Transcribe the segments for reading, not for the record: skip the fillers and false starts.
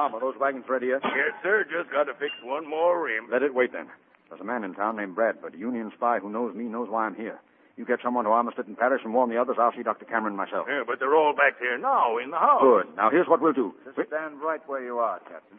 Tom, are those wagons ready yet? Yes, sir. Just got to fix one more rim. Let it wait, then. There's a man in town named Bradford, a Union spy who knows me, knows why I'm here. You get someone to Armistead and Parrish and warn the others. I'll see Dr. Cameron myself. Yeah, but they're all back there now in the house. Good. Now, here's what we'll do. Just stand right where you are, Captain.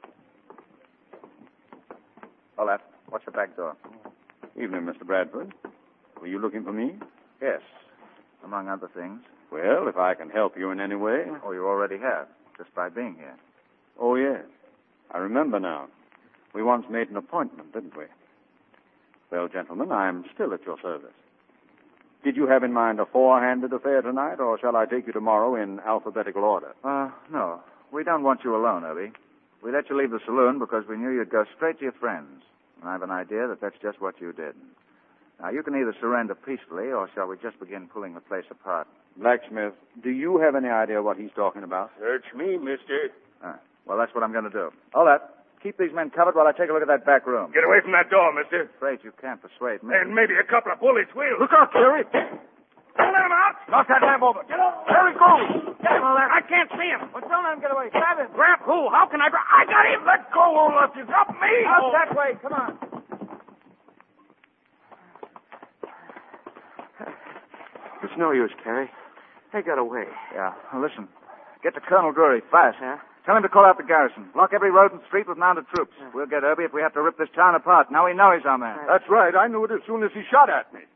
Olaf, watch the back door. Evening, Mr. Bradford. Were you looking for me? Yes, among other things. Well, if I can help you in any way. Oh, you already have, just by being here. Oh, yes. I remember now. We once made an appointment, didn't we? Well, gentlemen, I'm still at your service. Did you have in mind a four-handed affair tonight, or shall I take you tomorrow in alphabetical order? No. We don't want you alone, Obi. We let you leave the saloon because we knew you'd go straight to your friends. And I have an idea that that's just what you did. Now, you can either surrender peacefully, or shall we just begin pulling the place apart? Blacksmith, do you have any idea what he's talking about? Search me, mister. Well, that's what I'm going to do. Olaf, keep these men covered while I take a look at that back room. Get away from that door, mister. Afraid you can't persuade me. And maybe a couple of bullets will. Look out, Terry! Don't let him out. Knock that lamp over. Get over. There he goes! Get him, Olaf. I can't see him. Well, don't let him get away. Grab him. Grab who? How can I grab? I got him. Let go, Olaf. You got me. Out that way. Come on. It's no use, Terry. They got away. Yeah. Well, listen. Get to Colonel Drury fast. Huh? Tell him to call out the garrison. Block every road and street with mounted troops. We'll get Irby if we have to rip this town apart. Now we know he's our man. That's right. I knew it as soon as he shot at me.